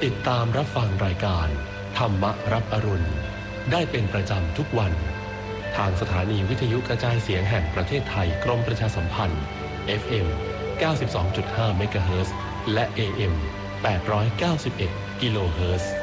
ติดตามรับฟังรายการธรรมรับอรุณได้เป็นประจำทุกวันทางสถานีวิทยุกระจายเสียงแห่งประเทศไทยกรมประชาสัมพันธ์ FM 92.5 เมกะเฮิรตซ์และ AM 891 กิโลเฮิรตซ์